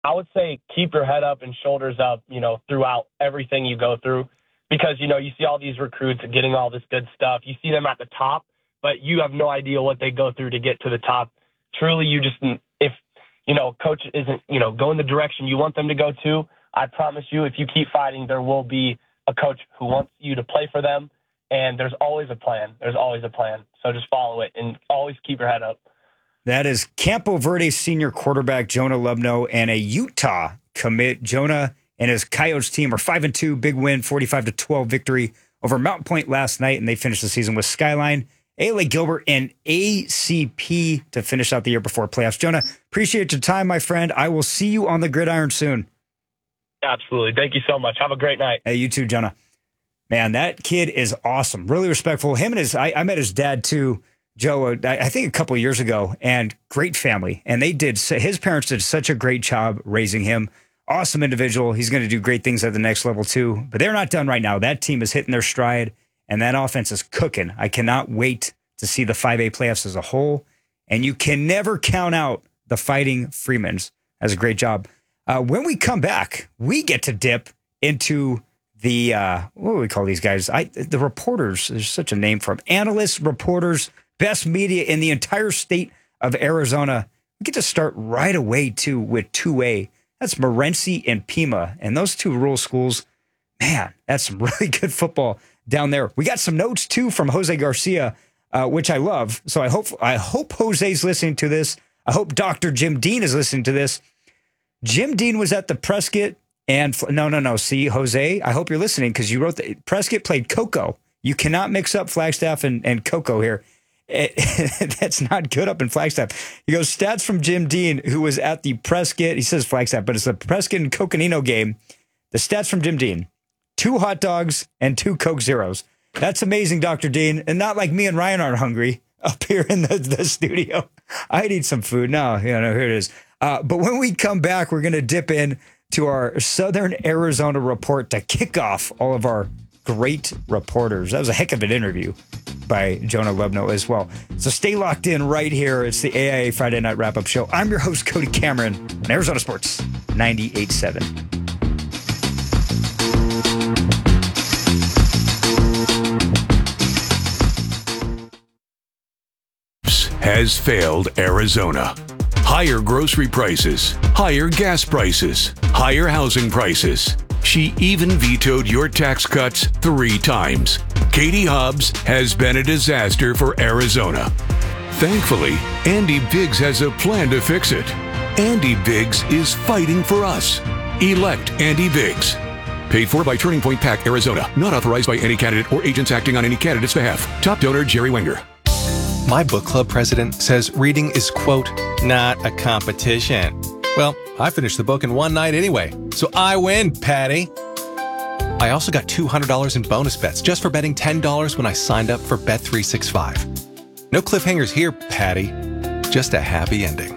I would say keep your head up and shoulders up, throughout everything you go through, because, you see all these recruits getting all this good stuff. You see them at the top, but you have no idea what they go through to get to the top. Truly, if, coach isn't, going the direction you want them to go to, I promise you, if you keep fighting, there will be a coach who wants you to play for them. And there's always a plan. There's always a plan. So just follow it and always keep your head up. That is Campo Verde senior quarterback Jonah Lubno and a Utah commit. Jonah and his Coyotes team are 5-2, big win, 45-12 victory over Mountain Point last night, and they finished the season with Skyline, A.L.A. Gilbert, and ACP to finish out the year before playoffs. Jonah, appreciate your time, my friend. I will see you on the gridiron soon. Absolutely. Thank you so much. Have a great night. Hey, you too, Jonah. Man, that kid is awesome. Really respectful. Him and I met his dad too, Joe, I think a couple of years ago, and great family. And his parents did such a great job raising him. Awesome individual. He's going to do great things at the next level too. But they're not done right now. That team is hitting their stride, and that offense is cooking. I cannot wait to see the 5A playoffs as a whole. And you can never count out the Fighting Freemans. That's a great job. When we come back, we get to dip into the, what do we call these guys? The reporters. There's such a name for them. Analysts, reporters, best media in the entire state of Arizona. We get to start right away, too, with 2A. That's Morenci and Pima. And those two rural schools, man, that's some really good football down there. We got some notes, too, from Jose Garcia, which I love. So I hope Jose's listening to this. I hope Dr. Jim Dean is listening to this. Jim Dean was at the Prescott and no. See, Jose, I hope you're listening because you wrote Prescott played Cocoa. You cannot mix up Flagstaff and Cocoa here. That's not good up in Flagstaff. He goes, stats from Jim Dean, who was at the Prescott. He says Flagstaff, but it's the Prescott and Coconino game. The stats from Jim Dean: 2 hot dogs and 2 Coke Zeros. That's amazing, Dr. Dean. And not like me and Ryan are hungry up here in the studio. I need some food. No, here it is. But when we come back, we're going to dip in to our Southern Arizona report to kick off all of our great reporters. That was a heck of an interview by Jonah Lubno as well. So stay locked in right here. It's the AIA Friday Night Wrap-Up Show. I'm your host, Cody Cameron, on Arizona Sports 98.7. Has failed Arizona. Higher grocery prices, higher gas prices, higher housing prices. She even vetoed your tax cuts 3 times. Katie Hobbs has been a disaster for Arizona. Thankfully, Andy Biggs has a plan to fix it. Andy Biggs is fighting for us. Elect Andy Biggs. Paid for by Turning Point PAC, Arizona. Not authorized by any candidate or agents acting on any candidate's behalf. Top donor, Jerry Wenger. My book club president says reading is, quote, not a competition. Well, I finished the book in one night anyway, so I win, Patty. I also got $200 in bonus bets just for betting $10 when I signed up for Bet365. No cliffhangers here, Patty. Just a happy ending.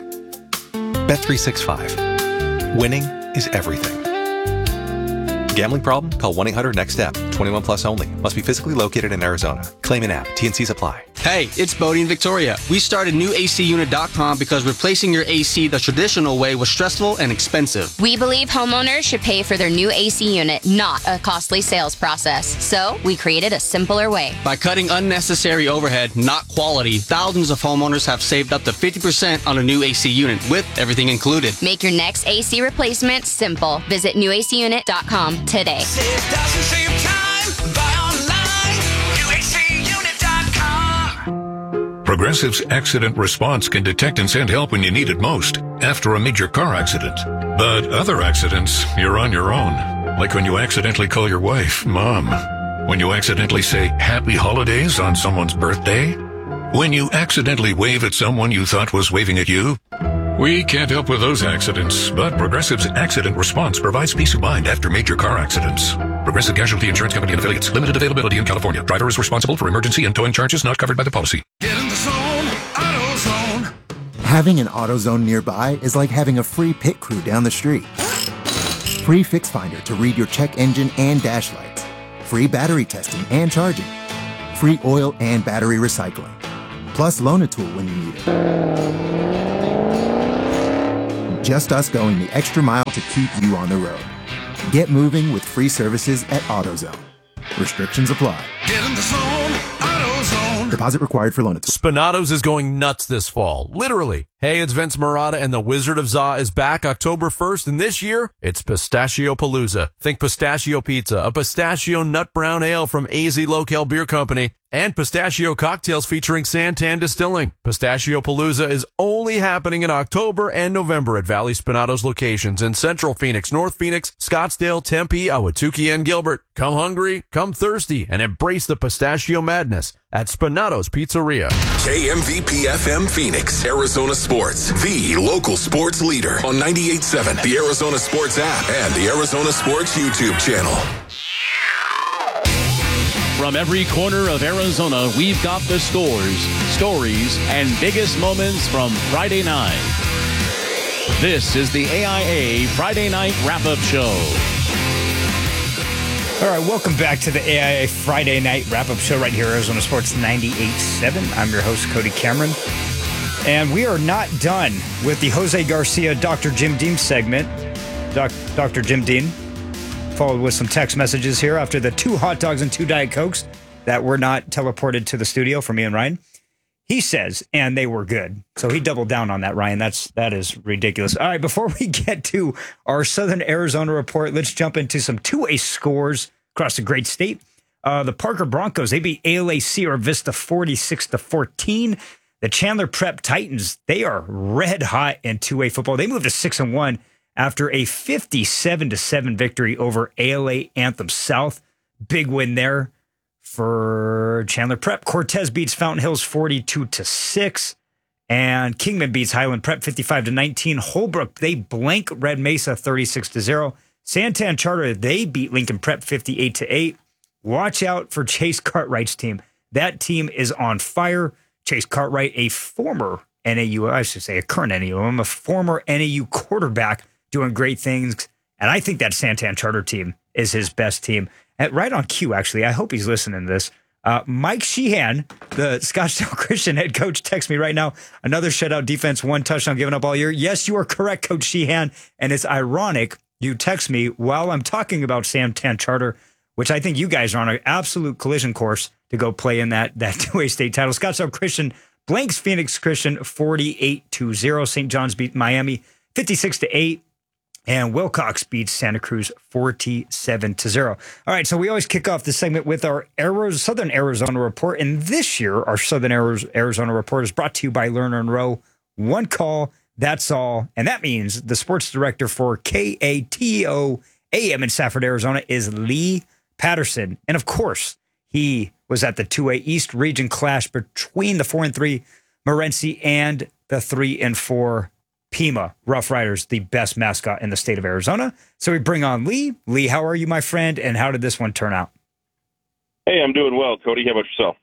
Bet365. Winning is everything. Gambling problem? Call 1-800-NEXT-STEP. 21 plus only. Must be physically located in Arizona. Claim an app. T&Cs apply. Hey, it's Bodie in Victoria. We started newacunit.com because replacing your AC the traditional way was stressful and expensive. We believe homeowners should pay for their new AC unit, not a costly sales process. So we created a simpler way. By cutting unnecessary overhead, not quality, thousands of homeowners have saved up to 50% on a new AC unit with everything included. Make your next AC replacement simple. Visit newacunit.com today. Save thousands, save time, buy online, newacunit.com. Progressive's accident response can detect and send help when you need it most, after a major car accident. But other accidents, you're on your own. Like when you accidentally call your wife, Mom. When you accidentally say Happy Holidays on someone's birthday. When you accidentally wave at someone you thought was waving at you. We can't help with those accidents, but Progressive's accident response provides peace of mind after major car accidents. Progressive Casualty Insurance Company and Affiliates. Limited availability in California. Driver is responsible for emergency and towing charges not covered by the policy. Get in the zone, AutoZone. Having an AutoZone nearby is like having a free pit crew down the street. Free Fix Finder to read your check engine and dash lights. Free battery testing and charging. Free oil and battery recycling. Plus loan a tool when you need it. Just us going the extra mile to keep you on the road. Get moving with free services at AutoZone. Restrictions apply. Get in the zone, AutoZone. Deposit required for loan. Spinatos is going nuts this fall. Literally. Hey, it's Vince Marotta, and the Wizard of Za is back October 1st, and this year, it's Pistachio Palooza. Think pistachio pizza, a pistachio nut brown ale from AZ Locale Beer Company, and pistachio cocktails featuring Santan Distilling. Pistachio Palooza is only happening in October and November at Valley Spinatos locations in Central Phoenix, North Phoenix, Scottsdale, Tempe, Ahwatukee, and Gilbert. Come hungry, come thirsty, and embrace the pistachio madness at Spinatos Pizzeria. KMVP FM Phoenix, Arizona Sports, the local sports leader on 98.7, the Arizona Sports app, and the Arizona Sports YouTube channel. From every corner of Arizona, we've got the scores, stories, and biggest moments from Friday night. This is the AIA Friday Night Wrap-Up Show. All right, welcome back to the AIA Friday Night Wrap-Up Show right here, Arizona Sports 98.7. I'm your host, Cody Cameron. And we are not done with the Jose Garcia, Dr. Jim Dean segment. Dr. Jim Dean followed with some text messages here after the 2 hot dogs and 2 Diet Cokes that were not teleported to the studio for me and Ryan. He says, and they were good. So he doubled down on that, Ryan. That is ridiculous. All right, before we get to our Southern Arizona report, let's jump into some 2A scores across the great state. The Parker Broncos, they beat ALA Sierra Vista 46-14. The Chandler Prep Titans, they are red hot in 2A football. They moved to 6-1 after a 57-7 victory over ALA Anthem South. Big win there for Chandler Prep. Cortez beats Fountain Hills 42-6. And Kingman beats Highland Prep 55-19. Holbrook, they blank Red Mesa 36-0. Santan Charter, they beat Lincoln Prep 58-8. Watch out for Chase Cartwright's team. That team is on fire. Chase Cartwright, a former NAU, I should say a current NAU, I'm a former NAU quarterback doing great things. And I think that Santan Charter team is his best team. And right on cue, actually, I hope he's listening to this. Mike Sheehan, the Scottsdale Christian head coach, texts me right now. Another shutout defense, 1 touchdown given up all year. Yes, you are correct, Coach Sheehan. And it's ironic you text me while I'm talking about Santan Charter, which I think you guys are on an absolute collision course to go play in that 2A state title. Scottsdale Christian blanks Phoenix Christian 48-0. St. John's beat Miami 56-8. And Wilcox beats Santa Cruz 47-0. All right, so we always kick off this segment with our Southern Arizona report. And this year, our Southern Arizona report is brought to you by Lerner and Rowe. One call, that's all. And that means the sports director for KATO AM in Safford, Arizona is Lee Patterson. And of course, he was at the 2A East region clash between the 4-3 Morenci and the 3-4 Pima Rough Riders, the best mascot in the state of Arizona. So we bring on Lee. Lee, how are you, my friend? And how did this one turn out? Hey, I'm doing well, Cody. How about yourself?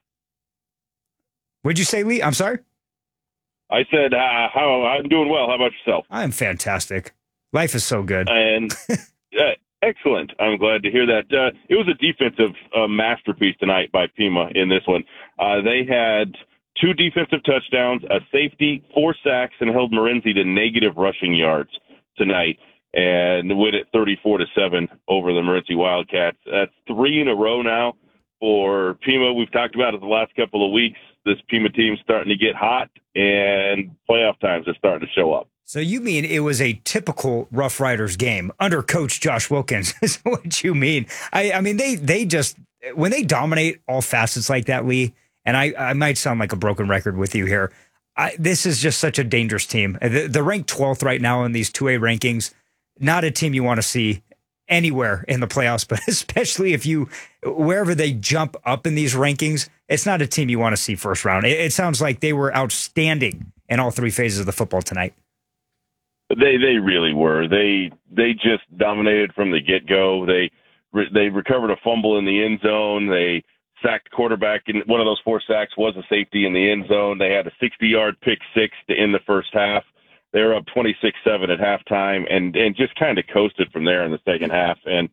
What'd you say, Lee? I'm sorry? I said, how I'm doing well. How about yourself? I'm fantastic. Life is so good. And excellent. I'm glad to hear that. It was a defensive masterpiece tonight by Pima in this one. They had 2 defensive touchdowns, a safety, 4 sacks, and held Morenci to negative rushing yards tonight, and win it 34-7 over the Morenci Wildcats. That's 3 in a row now for Pima. We've talked about it the last couple of weeks. This Pima team's starting to get hot, and playoff times are starting to show up. So you mean it was a typical Rough Riders game under Coach Josh Wilkins is what you mean. I mean, they just, when they dominate all facets like that, Lee, and I might sound like a broken record with you here, this is just such a dangerous team. They're ranked 12th right now in these 2A rankings. Not a team you want to see anywhere in the playoffs, but especially if wherever they jump up in these rankings, it's not a team you want to see first round. It sounds like they were outstanding in all 3 phases of the football tonight. They really were. They just dominated from the get-go. They recovered a fumble in the end zone. They sacked quarterback, and one of those 4 sacks was a safety in the end zone. They had a 60-yard pick 6 to end the first half. They were up 26-7 at halftime, and just kind of coasted from there in the second half. And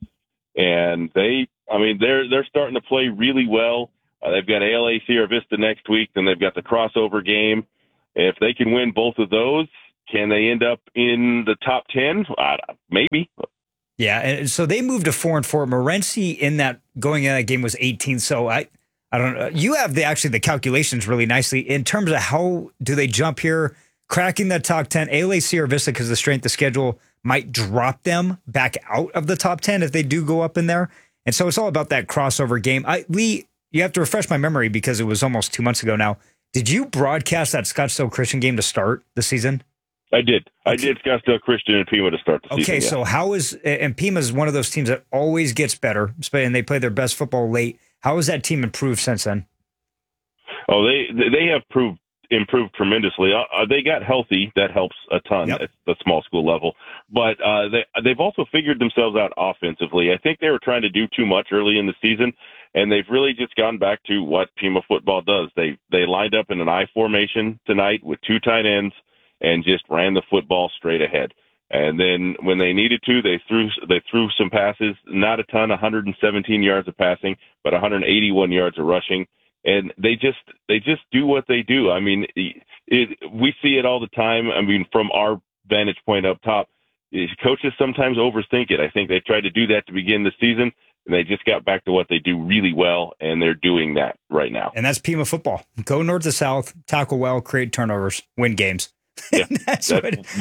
they're starting to play really well. They've got ALA Sierra Vista next week, then they've got the crossover game. If they can win both of those, Can they end up in the top 10? Maybe. Yeah, and so they moved to 4-4. Morency in that going in that game was 18. So I don't know. You have the calculations really nicely in terms of how do they jump here, cracking that top 10. ALA Sierra Vista, because the strength of schedule might drop them back out of the top 10 if they do go up in there. And so it's all about that crossover game. Lee, you have to refresh my memory because it was almost 2 months ago now. Did you broadcast that Scottsdale Christian game to start the season? I did. I did Scottsdale Christian and Pima to start the season. Okay, so how is, and Pima is one of those teams that always gets better, and they play their best football late. How has that team improved since then? Oh, they have improved tremendously. They got healthy. That helps a ton at the small school level. But they've also figured themselves out offensively. I think they were trying to do too much early in the season, and they've really just gone back to what Pima football does. They lined up in an I formation tonight with 2 tight ends and just ran the football straight ahead. And then when they needed to, they threw some passes, not a ton, 117 yards of passing, but 181 yards of rushing. And they just do what they do. I mean, we see it all the time. I mean, from our vantage point up top, coaches sometimes overthink it. I think they tried to do that to begin the season, and they just got back to what they do really well, and they're doing that right now. And that's Pima football. Go north to south, tackle well, create turnovers, win games. Yeah, that's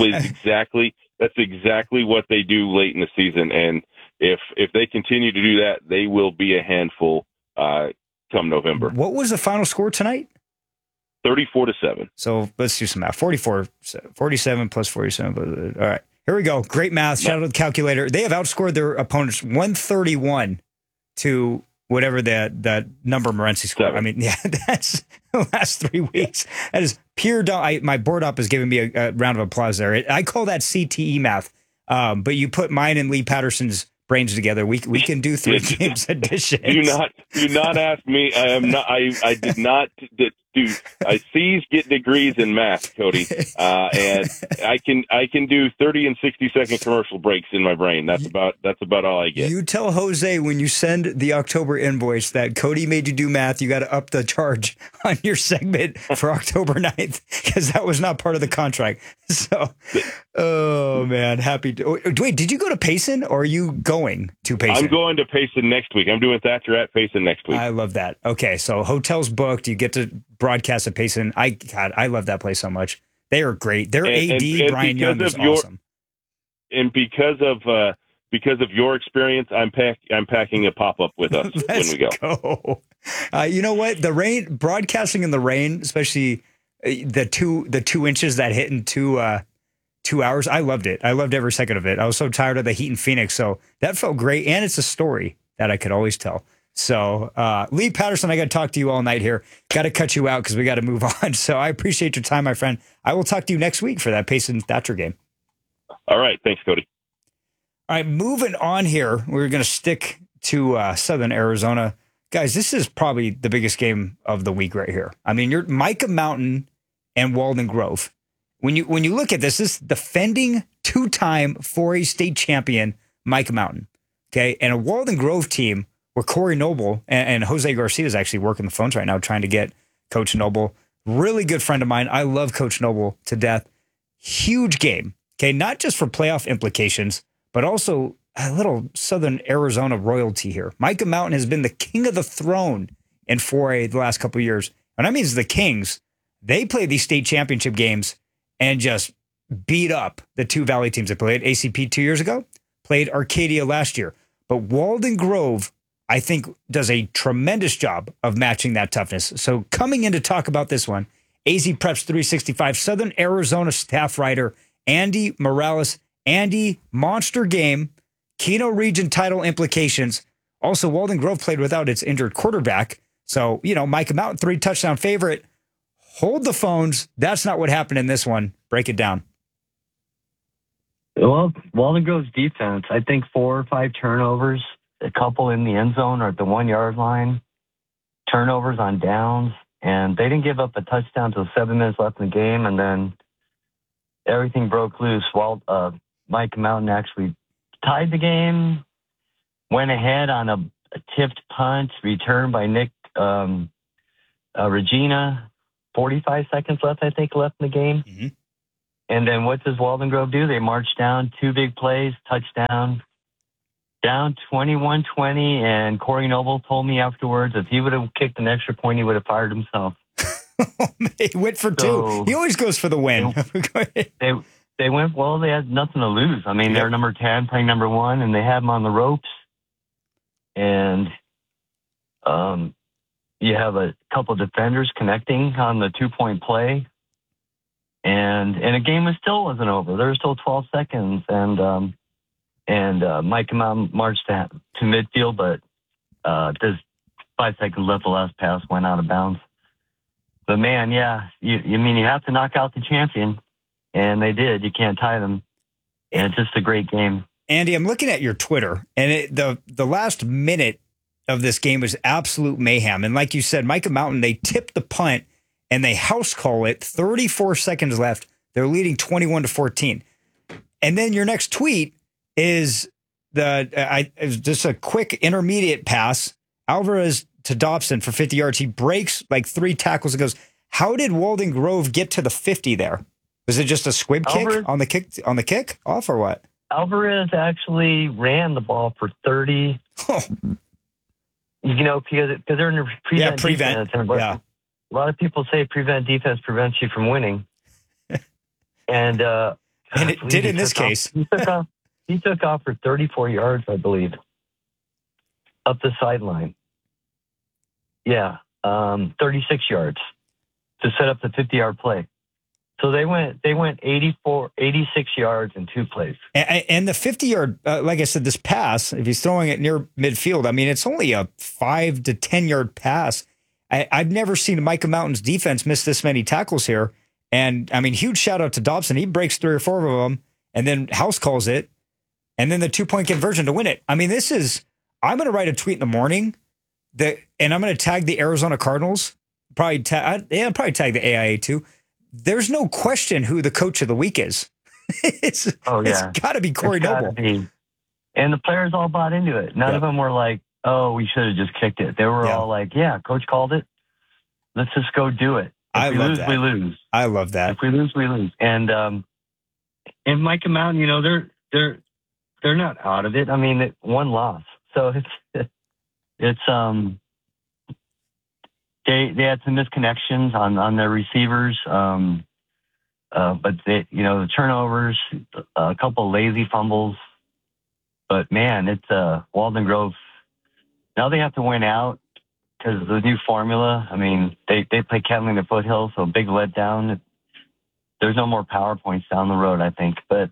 exactly what they do late in the season. And if they continue to do that, they will be a handful come November. What was the final score tonight? 34-7. So let's do some math. 47 plus 47. All right, here we go. Great math. Shout out to the calculator. They have outscored their opponents 131 to whatever that number Morency scored. 7. I mean, yeah, that's the last 3 weeks. That is pure. My board up is giving me a round of applause there. I call that CTE math. But you put mine and Lee Patterson's brains together. We can do 3 games addition. Do not ask me. I am not. I did not do. I get degrees in math, Cody, and I can do 30 and 60-second commercial breaks in my brain. That's about all I get. You tell Jose when you send the October invoice that Cody made you do math. You got to up the charge on your segment for October 9th because that was not part of the contract. So, oh man, happy. Wait, did you go to Payson or are you going to Payson? I'm going to Payson next week. I'm doing Thatcher at Payson next week. I love that. Okay, so hotels booked. You get to broadcast at Payson. I love that place so much. They are great. Their AD Brian Young is awesome. And because of your experience, I'm packing a pop up with us when we go. You know what? The rain, broadcasting in the rain, especially the 2 inches that hit in 2 hours. I loved it. I loved every second of it. I was so tired of the heat in Phoenix, so that felt great. And it's a story that I could always tell. So, Lee Patterson, I got to talk to you all night here. Got to cut you out because we got to move on. So I appreciate your time, my friend. I will talk to you next week for that Payson Thatcher game. All right. Thanks, Cody. All right. Moving on here. We're going to stick to Southern Arizona. Guys, this is probably the biggest game of the week right here. I mean, you're Micah Mountain and Walden Grove. When you look at this is defending 2-time 4A state champion Micah Mountain. Okay. And a Walden Grove team where Corey Noble and Jose Garcia is actually working the phones right now trying to get Coach Noble. Really good friend of mine. I love Coach Noble to death. Huge game. Okay, not just for playoff implications, but also a little Southern Arizona royalty here. Micah Mountain has been the king of the throne in 4A the last couple of years. And that means the Kings, they play these state championship games and just beat up the 2 Valley teams that played ACP 2 years ago, played Arcadia last year. But Walden Grove, I think, does a tremendous job of matching that toughness. So coming in to talk about this one, AZ Preps 365 Southern Arizona staff writer Andy Morales. Andy, monster game, Keno region title implications. Also, Walden Grove played without its injured quarterback. So, Micah Mountain, 3-touchdown favorite. Hold the phones. That's not what happened in this one. Break it down. Well, Walden Grove's defense, I think 4 or 5 turnovers, a couple in the end zone or at the 1-yard line, turnovers on downs, and they didn't give up a touchdown until 7 minutes left in the game, and then everything broke loose. Mike Mountain actually tied the game, went ahead on a tipped punt, returned by Nick Regina, 45 seconds left, I think, left in the game. Mm-hmm. And then what does Walden Grove do? They march down, 2 big plays, touchdown, down 21-20. And Corey Noble told me afterwards if he would have kicked an extra point, he would have fired himself. He went for 2. He always goes for the win. They went, well, they had nothing to lose. I mean, they're number 10 playing number 1, and they had them on the ropes. And you have a couple defenders connecting on the 2-point play. And a game still wasn't over. There were still 12 seconds, and Mike Mountain marched to midfield, but there's 5 seconds left. The last pass went out of bounds. But man, you have to knock out the champion, and they did. You can't tie them. And it's just a great game. Andy, I'm looking at your Twitter, and the last minute of this game was absolute mayhem. And like you said, Micah Mountain, they tipped the punt, and they house call it. 34 seconds left. They're leading 21-14. And then your next tweet is just a quick intermediate pass. Alvarez to Dobson for 50 yards. He breaks like 3 tackles and goes, how did Walden Grove get to the 50 there? Was it just a squib kick on the kick off or what? Alvarez actually ran the ball for 30. Oh. Because they're in a prevent defense. Yeah. A lot of people say prevent defense prevents you from winning. And it did in this case. He took off for 34 yards, I believe, up the sideline. Yeah, 36 yards to set up the 50-yard play. So they went 86 yards in 2 plays. And the 50-yard, like I said, this pass, if he's throwing it near midfield, I mean, it's only a 5 to 10-yard pass. I've never seen Micah Mountain's defense miss this many tackles here. And, I mean, huge shout-out to Dobson. He breaks 3 or 4 of them, and then house calls it, and then the 2-point conversion to win it. I mean, I'm going to write a tweet in the morning, and I'm going to tag the Arizona Cardinals. Probably tag the AIA too. There's no question who the coach of the week is. It's got to be Corey Noble. And the players all bought into it. None of them were like, oh, we should have just kicked it. They were all like, yeah, coach called it. Let's just go do it. If we lose, we lose. I love that. If we lose, we lose. And Micah Mountain, they're not out of it. I mean, 1 loss. So it's they had some misconnections on their receivers. But the turnovers, a couple lazy fumbles. But man, it's Walden Grove. Now they have to win out because of the new formula. I mean, they play Kettling the Foothills, so big letdown. There's no more PowerPoints down the road, I think. But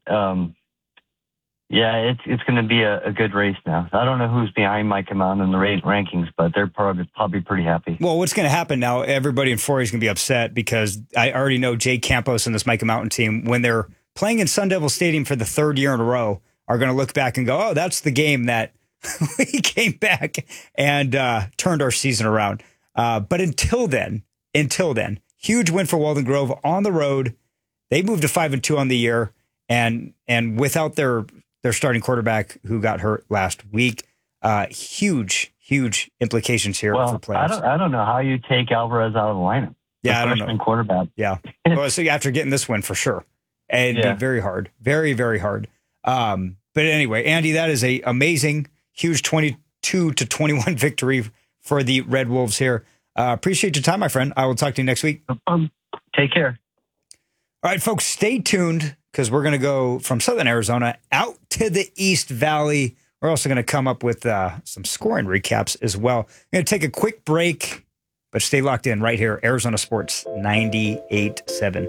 it's going to be a good race now. I don't know who's behind Micah Mountain in the rankings, but they're probably pretty happy. Well, what's going to happen now, everybody in 4A is going to be upset because I already know Jay Campos and this Micah Mountain team, when they're playing in Sun Devil Stadium for the 3rd year in a row, are going to look back and go, oh, that's the game that we came back and turned our season around. But until then, huge win for Walden Grove on the road. They moved to 5-2 on the year, and without their starting quarterback who got hurt last week, huge implications here for playoffs. I don't know how you take Alvarez out of the lineup. Yeah, I don't know. Quarterback. Yeah. Well, so after getting this win for sure, it'd be very hard, very, very hard. But anyway, Andy, that is a amazing, huge 22-21 victory for the Red Wolves here. Appreciate your time, my friend. I will talk to you next week. Take care. All right, folks, stay tuned because we're going to go from Southern Arizona out to the East Valley. We're also going to come up with some scoring recaps as well. I'm going to take a quick break, but stay locked in right here, Arizona Sports 98.7.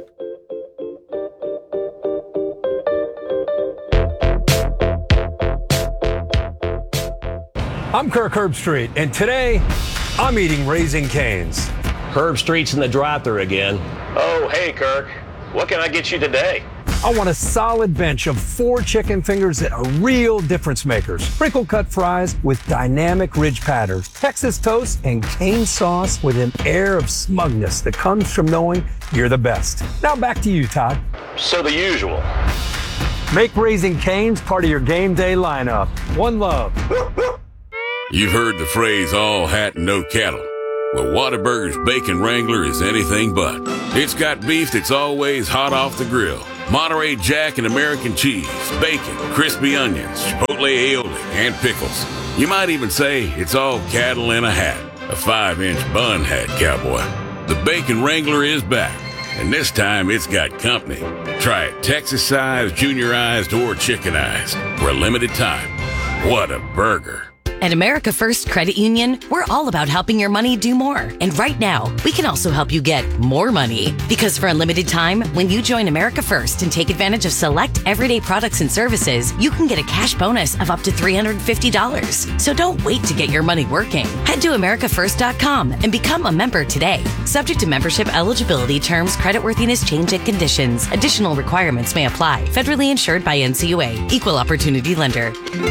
I'm Kirk Herbstreit, and today I'm eating Raising Cane's. Herbstreit's in the drive-thru again. Oh, hey, Kirk. What can I get you today? I want a solid bench of 4 chicken fingers that are real difference makers. Sprinkle cut fries with dynamic ridge patterns, Texas toast, and cane sauce with an air of smugness that comes from knowing you're the best. Now back to you, Todd. So the usual. Make Raising Cane's part of your game day lineup. One love. You've heard the phrase, all hat, no cattle. Well, Whataburger's Bacon Wrangler is anything but. It's got beef that's always hot off the grill, Monterey Jack and American cheese, bacon, crispy onions, chipotle aioli, and pickles. You might even say it's all cattle in a hat. A 5-inch bun hat, cowboy. The Bacon Wrangler is back, and this time it's got company. Try it Texas-sized, juniorized, or chickenized for a limited time. What a burger. At America First Credit Union, we're all about helping your money do more. And right now, we can also help you get more money. Because for a limited time, when you join America First and take advantage of select everyday products and services, you can get a cash bonus of up to $350. So don't wait to get your money working. Head to AmericaFirst.com and become a member today. Subject to membership eligibility, terms, creditworthiness, change, and conditions. Additional requirements may apply. Federally insured by NCUA. Equal Opportunity Lender.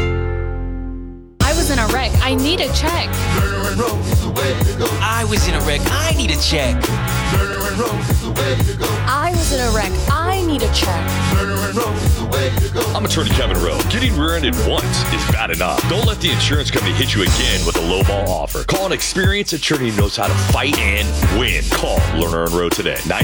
I was in a wreck. I need a check. I was in a wreck. I need a check. I was in a wreck. I need a check. I'm attorney Kevin Rowe. Getting rear-ended once is bad enough. Don't let the insurance company hit you again with a lowball offer. Call an experienced attorney who knows how to fight and win. Call Lerner and Rowe today.